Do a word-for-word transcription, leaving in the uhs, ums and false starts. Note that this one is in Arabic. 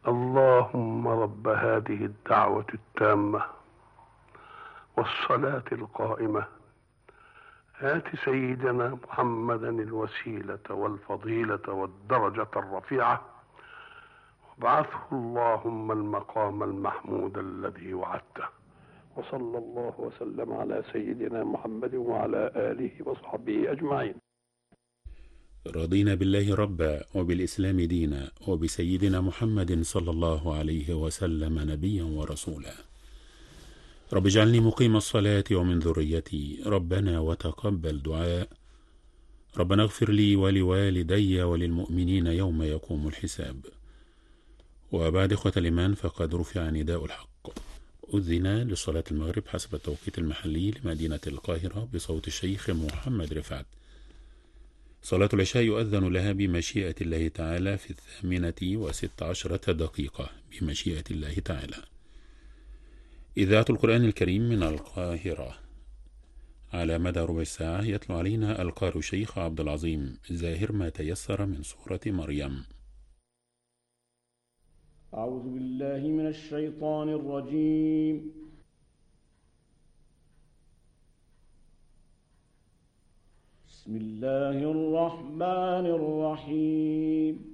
اللهم رب هذه الدعوة التامة والصلاة القائمة آت سيدنا محمدا الوسيلة والفضيلة والدرجة الرفيعة وابعثه اللهم المقام المحمود الذي وعدته. وصلى الله وسلم على سيدنا محمد وعلى آله وصحبه أجمعين. رضينا بالله ربا وبالإسلام دينا وبسيدنا محمد صلى الله عليه وسلم نبيا ورسولا. رب اجعلني مقيم الصلاة ومن ذريتي، ربنا وتقبل دعاء. ربنا اغفر لي ولوالدي وللمؤمنين يوم يقوم الحساب. وبعد إخوة الإيمان، فقد رفع نداء الحق. أذن لصلاة المغرب حسب التوقيت المحلي لمدينة القاهرة بصوت الشيخ محمد رفعت. صلاة العشاء يؤذن لها بمشيئة الله تعالى في الثامنة وست عشرة دقيقة بمشيئة الله تعالى. إذاعة القرآن الكريم من القاهرة. على مدى ربع ساعة يتلو علينا القارئ الشيخ عبد العظيم زاهر ما تيسر من سورة مريم. أعوذ بالله من الشيطان الرجيم. بسم الله الرحمن الرحيم.